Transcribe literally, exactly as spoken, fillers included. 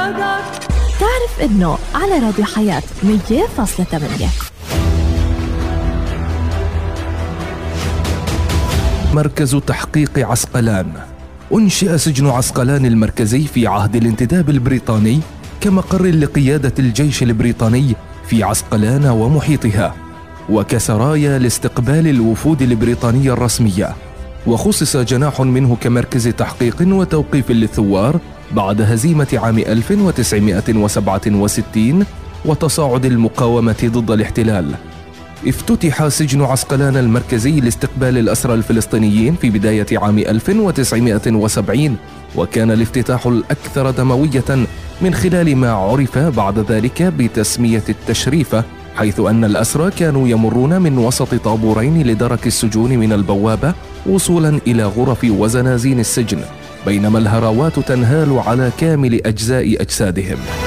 تعرف إنه على راديو حياة مية فاصلة ثمانية. مركز تحقيق عسقلان. أنشئ سجن عسقلان المركزي في عهد الانتداب البريطاني كمقر لقيادة الجيش البريطاني في عسقلان ومحيطها، وكسرايا لاستقبال الوفود البريطانية الرسمية، وخصص جناح منه كمركز تحقيق وتوقيف للثوار بعد هزيمة عام ألف وتسعمائة وسبعة وستين وتصاعد المقاومة ضد الاحتلال. افتتح سجن عسقلان المركزي لاستقبال الأسرى الفلسطينيين في بداية عام ألف وتسعمائة وسبعين، وكان الافتتاح الأكثر دموية من خلال ما عرف بعد ذلك بتسمية التشريفة، حيث أن الأسرى كانوا يمرون من وسط طابورين لدرك السجون من البوابة وصولا إلى غرف وزنازين السجن، بينما الهراوات تنهال على كامل أجزاء أجسادهم.